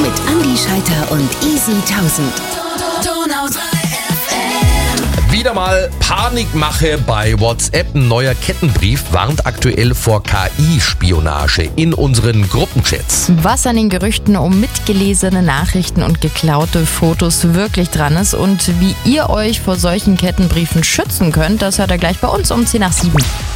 mit Andi Scheiter und Easy 1000. Wieder mal Panikmache bei WhatsApp. Ein neuer Kettenbrief warnt aktuell vor KI-Spionage in unseren Gruppenchats. Was an den Gerüchten um mitgelesene Nachrichten und geklaute Fotos wirklich dran ist und wie ihr euch vor solchen Kettenbriefen schützen könnt, das hört ihr gleich bei uns um 10 nach 7.